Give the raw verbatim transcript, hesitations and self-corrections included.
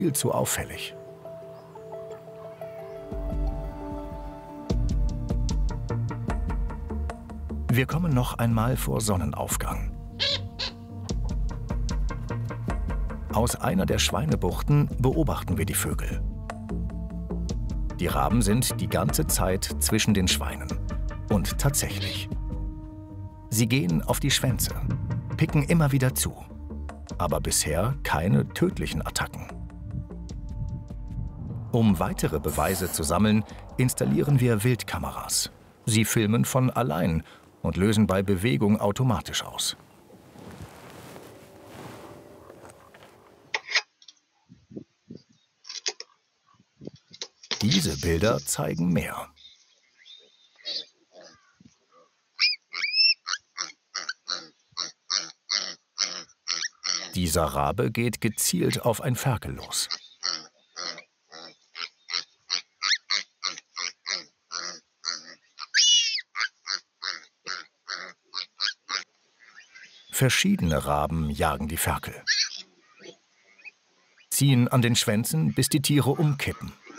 viel zu auffällig. Wir kommen noch einmal vor Sonnenaufgang. Aus einer der Schweinebuchten beobachten wir die Vögel. Die Raben sind die ganze Zeit zwischen den Schweinen. Und tatsächlich. Sie gehen auf die Schwänze, picken immer wieder zu. Aber bisher keine tödlichen Attacken. Um weitere Beweise zu sammeln, installieren wir Wildkameras. Sie filmen von allein und lösen bei Bewegung automatisch aus. Diese Bilder zeigen mehr. Dieser Rabe geht gezielt auf ein Ferkel los. Verschiedene Raben jagen die Ferkel. Ziehen an den Schwänzen, bis die Tiere umkippen.